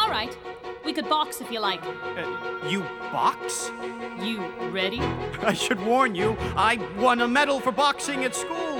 All right. We could box if you like. You box? You ready? I should warn you, I won a medal for boxing at school.